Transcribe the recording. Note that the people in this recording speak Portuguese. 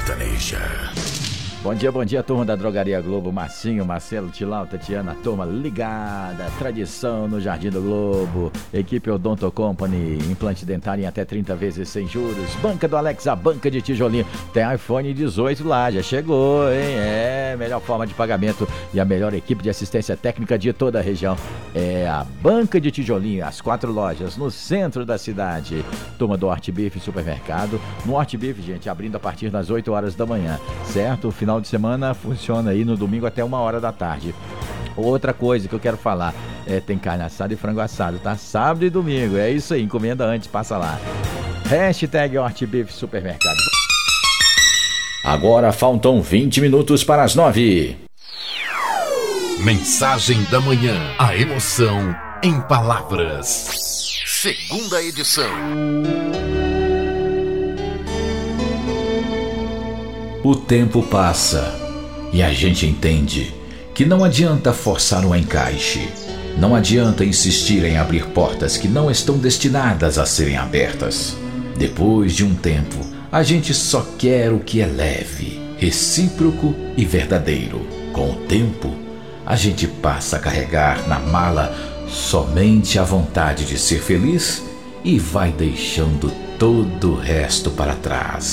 sertaneja. Bom dia, turma da Drogaria Globo. Marcinho, Marcelo, Tilau, Tatiana, turma ligada. Tradição no Jardim do Globo. Equipe Odonto Company, implante dentário em até 30 vezes sem juros. Banca do Alex, a banca de tijolinho. Tem iPhone 18 lá, já chegou, hein? Melhor forma de pagamento e a melhor equipe de assistência técnica de toda a região. É a Banca de Tijolinho, as 4 lojas no centro da cidade. Turma do Horti Beef Supermercado. No Horti Beef, gente, abrindo a partir das 8 horas da manhã, certo? Final de semana funciona aí no domingo até 1 hora da tarde. Outra coisa que eu quero falar tem carne assada e frango assado, tá? Sábado e domingo, é isso aí, encomenda antes, passa lá. Hashtag Horti Beef Supermercado. Agora faltam 20 minutos para as 9. Mensagem da Manhã, a emoção em palavras. Segunda edição. O tempo passa e a gente entende que não adianta forçar um encaixe. Não adianta insistir em abrir portas que não estão destinadas a serem abertas. Depois de um tempo, a gente só quer o que é leve, recíproco e verdadeiro. Com o tempo, a gente passa a carregar na mala somente a vontade de ser feliz e vai deixando todo o resto para trás.